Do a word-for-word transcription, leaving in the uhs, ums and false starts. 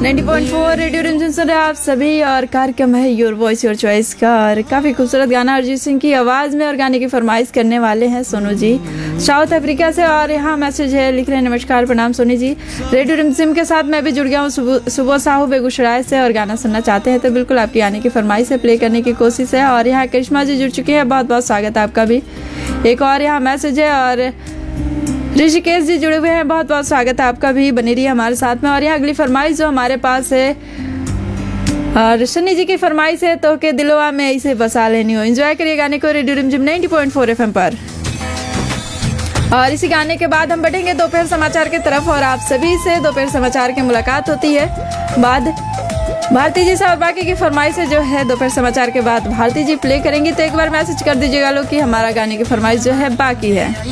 नब्बे पॉइंट चार रेडियो रिमझिम सुन रहे हैं आप सभी और कार्यक्रम है योर वॉइस योर चॉइस का। और काफ़ी खूबसूरत गाना अरिजीत सिंह की आवाज़ में और गाने की फरमाइश करने वाले हैं सोनू जी साउथ अफ्रीका से। और यहाँ मैसेज है, लिख रहे हैं नमस्कार प्रणाम सोनी जी, रेडियो रिमझिम के साथ मैं भी जुड़ गया हूँ सुबह साहू बेगूसराय से और गाना सुनना चाहते हैं तो बिल्कुल आपकी आने की फरमाइश से प्ले करने की कोशिश है। और यहाँ करिश्मा जी जुड़ चुके हैं, बहुत बहुत स्वागत है आपका भी। एक और यहाँ मैसेज है और ऋषिकेश जी जुड़े हुए हैं, बहुत बहुत स्वागत है आपका भी, बनी रही हमारे साथ में। और यहाँ अगली फरमाइश जो हमारे पास है और सन्नी जी की फरमाइश है तो के दिलवा में इसे बसा लेनी हो। एंजॉय करिए गाने को रेडियो रिमझिम नब्बे पॉइंट चार एफएम पर। और इसी गाने के बाद हम बढ़ेंगे दोपहर समाचार की तरफ और आप सभी से दोपहर समाचार की मुलाकात होती है बाद भारती जी से। और बाकी की फरमाइश जो है दोपहर समाचार के बाद भारती जी प्ले करेंगी तो एक बार मैसेज कर दीजिएगा लोग कि हमारा गाने की फरमाइश जो है बाकी है।